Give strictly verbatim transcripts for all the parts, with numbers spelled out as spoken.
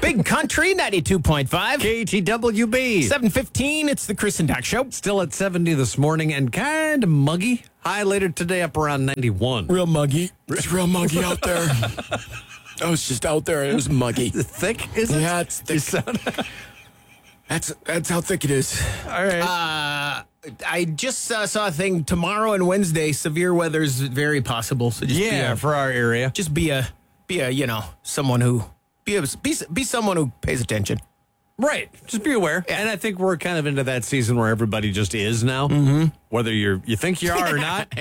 Big Country, ninety-two point five. K T W B. seven fifteen, it's the Chris and Doc Show. Still at seventy this morning and kind of muggy. High later today up around ninety-one. Real muggy. It's real muggy out there. I was just out there. It was muggy. Thick, is it? Yeah, it's thick. Sound- That's that's how thick it is. All right. Uh, I just uh, saw a thing tomorrow and Wednesday. Severe weather's very possible. So just yeah, be a, for our area. just be a be a you know someone who be a, be be someone who pays attention. Right. Just be aware. And I think we're kind of into that season where everybody just is now. Mm-hmm. Whether you're you think you are or not.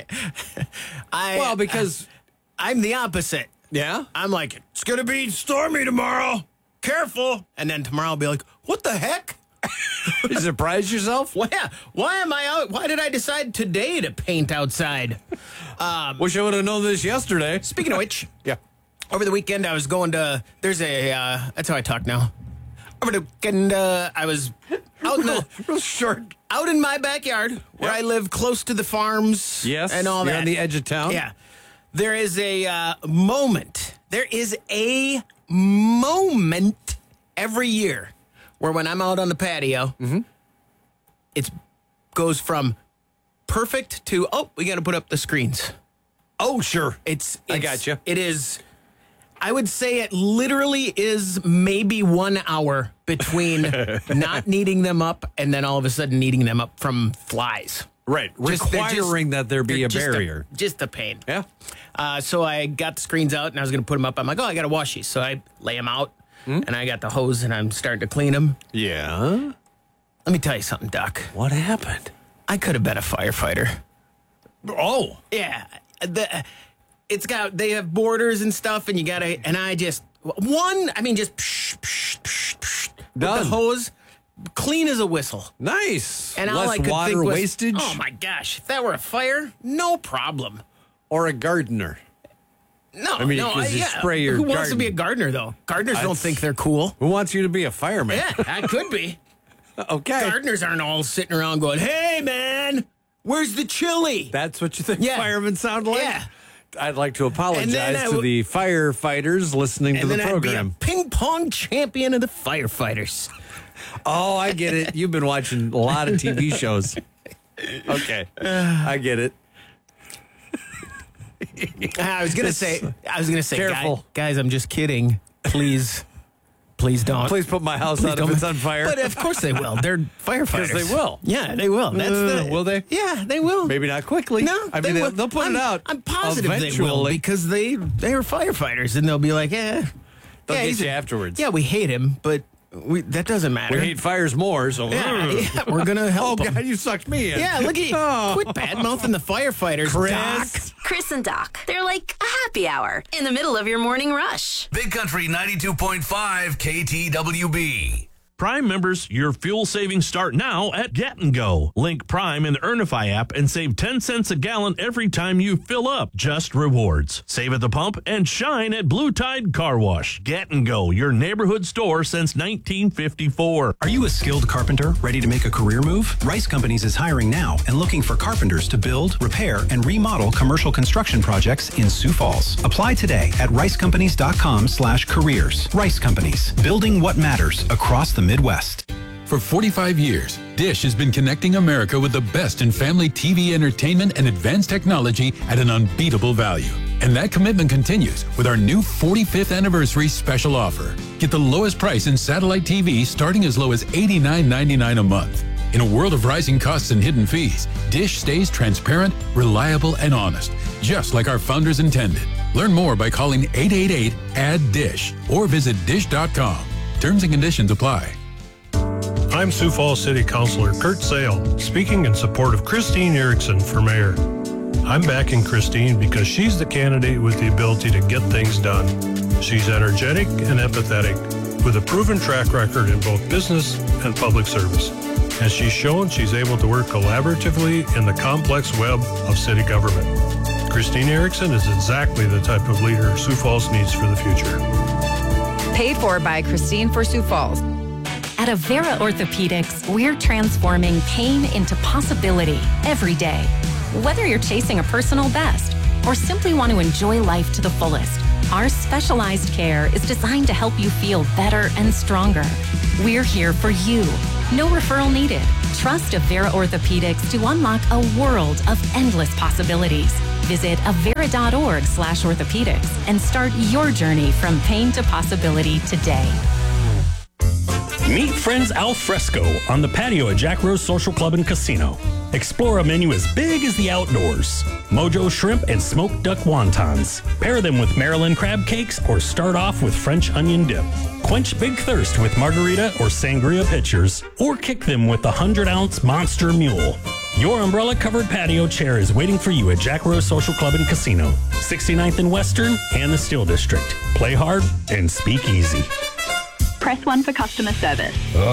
I Well, because I'm the opposite. yeah. I'm like, it's gonna be stormy tomorrow. Careful. And then tomorrow I'll be like, what the heck? You surprise yourself? Why, why am I out? Why did I decide today to paint outside? Um, Wish I would have known this yesterday. speaking of which, Yeah. over the weekend I was going to, there's a, uh, that's how I talk now. Over the weekend, uh, I was out in, the, Real short. out in my backyard where Yep. I live close to the farms Yes. and all you're that. on the edge of town. Yeah. There is a uh, moment. There is a moment every year where when I'm out on the patio, Mm-hmm. it goes from perfect to, oh, we got to put up the screens. Oh, sure. It's, I it's gotcha. It is, I would say it literally is maybe one hour between not needing them up and then all of a sudden needing them up from flies. Right. Just- they're Requiring just- that there be they're a just barrier. just a pain. Yeah. Uh, so I got the screens out and I was going to put them up. I'm like, oh, I got to wash these. So I lay them out Hmm? and I got the hose and I'm starting to clean them. Yeah. Let me tell you something, Doc. What happened? I could have been a firefighter. Oh. Yeah. The, it's got, they have borders and stuff and you got to, and I just, one, I mean, just psh, psh, psh, psh, with the Done. hose, clean as a whistle. Nice. And all Less I could water think was, wastage. oh my gosh, if that were a fire, no problem. Or a gardener. No, I mean, no, 'cause I, you yeah. spray your Who wants to garden. be a gardener though? Gardeners don't That's- think they're cool. Who wants you to be a fireman? Yeah, I could be. Okay. Gardeners aren't all sitting around going, "Hey, man, where's the chili?" That's what you think Yeah. firemen sound like? Yeah. I'd like to apologize And then I to w- the firefighters listening to And the then I'd be a program. ping pong champion of the firefighters. Oh, I get it. You've been watching a lot of T V shows. Okay. I get it. I was gonna say, I was gonna say, Careful. guy- guys, I'm just kidding. Please, please don't. Please put my house Please out if don't. it's on fire. But of course they will. They're firefighters. Because they will. Yeah, they will. That's Uh, the. will they? Yeah, they will. Maybe not quickly. No, I they mean, will. they'll put I'm, it out. I'm positive they will eventually. because they they are firefighters and they'll be like, eh. They'll yeah, get he's you a- afterwards. Yeah, we hate him, but we, that doesn't matter. We hate fires more, so. Yeah, yeah, we're gonna help Oh, him. God, you sucked me in. Yeah, look at you. Oh. Quit bad mouthing the firefighters, Chris. Doc. Chris and Doc. They're like a happy hour in the middle of your morning rush. Big Country ninety-two point five K T W B. Prime members, your fuel savings start now at Get and Go. Link Prime in the Earnify app and save ten cents a gallon every time you fill up. Just rewards. Save at the pump and shine at Blue Tide Car Wash. Get and Go, your neighborhood store since nineteen fifty-four. Are you a skilled carpenter ready to make a career move? Rice Companies is hiring now and looking for carpenters to build, repair, and remodel commercial construction projects in Sioux Falls. Apply today at ricecompanies.com slash careers. Rice Companies, building what matters across the Midwest. For forty-five years, Dish has been connecting America with the best in family T V entertainment and advanced technology at an unbeatable value. And that commitment continues with our new forty-fifth anniversary special offer. Get the lowest price in satellite T V starting as low as eighty-nine ninety-nine a month. In a world of rising costs and hidden fees, Dish stays transparent, reliable, and honest, just like our founders intended. Learn more by calling eight eight eight, A D D I S H or visit dish dot com. Terms and conditions apply. I'm Sioux Falls City Councilor Kurt Sale, speaking in support of Christine Erickson for mayor. I'm backing Christine because she's the candidate with the ability to get things done. She's energetic and empathetic, with a proven track record in both business and public service. As she's shown, she's able to work collaboratively in the complex web of city government. Christine Erickson is exactly the type of leader Sioux Falls needs for the future. Paid for by Christine for Sioux Falls. At Avera Orthopedics, we're transforming pain into possibility every day. Whether you're chasing a personal best or simply want to enjoy life to the fullest, Our specialized care is designed to help you feel better and stronger. We're here for you. No referral needed. Trust Avera Orthopedics to unlock a world of endless possibilities. Visit avera.org slash orthopedics and start your journey from pain to possibility today. Meet friends al fresco on the patio at Jack Rose Social Club and Casino. Explore a menu as big as the outdoors. Mojo shrimp and smoked duck wontons. Pair them with Maryland crab cakes or start off with French onion dip. Quench big thirst with margarita or sangria pitchers, or kick them with the one hundred ounce Monster Mule. Your umbrella-covered patio chair is waiting for you at Jack Rose Social Club and Casino, sixty-ninth and Western and the Steel District. Play hard and speak easy. Press one for customer service.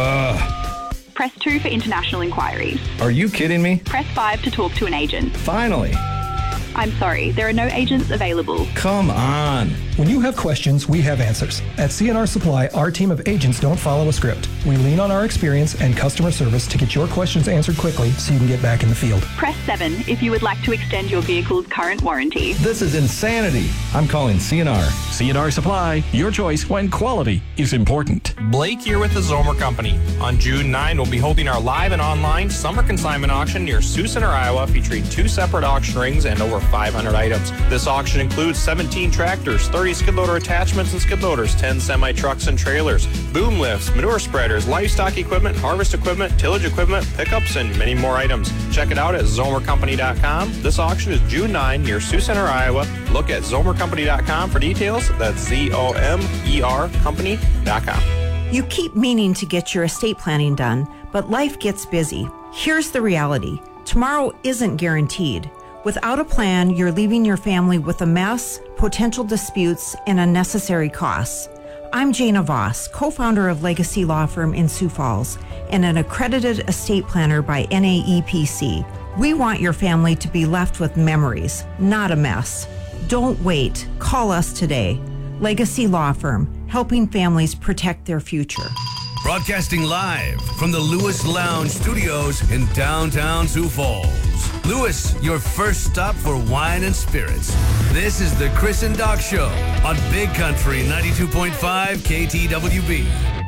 Ugh. Press two for international inquiries. Are you kidding me? Press five to talk to an agent. Finally. I'm sorry, there are no agents available. Come on. When you have questions, we have answers. At C N R Supply, our team of agents don't follow a script. We lean on our experience and customer service to get your questions answered quickly so you can get back in the field. Press seven if you would like to extend your vehicle's current warranty. This is insanity. I'm calling C N R. C N R Supply, your choice when quality is important. Blake here with the Zomer Company. On June ninth, we'll be holding our live and online summer consignment auction near Sioux Center, Iowa, featuring two separate auction rings and over five hundred items. This auction includes seventeen tractors, thirty skid loader attachments and skid loaders, ten semi trucks and trailers, boom lifts, manure spreaders, livestock equipment, harvest equipment, tillage equipment, pickups, and many more items. Check it out at zomer company dot com. This auction is June ninth near Sioux Center, Iowa. Look at zomer company dot com for details. That's Z O M E R company dot com. You keep meaning to get your estate planning done, but life gets busy. Here's the reality. Tomorrow isn't guaranteed. Without a plan, you're leaving your family with a mess, potential disputes, and unnecessary costs. I'm Jana Voss, co-founder of Legacy Law Firm in Sioux Falls and an accredited estate planner by N A E P C. We want your family to be left with memories, not a mess. Don't wait. Call us today. Legacy Law Firm, helping families protect their future. Broadcasting live from the Lewis Lounge Studios in downtown Sioux Falls. Lewis, your first stop for wine and spirits. This is the Chris and Doc Show on Big Country ninety-two point five K T W B.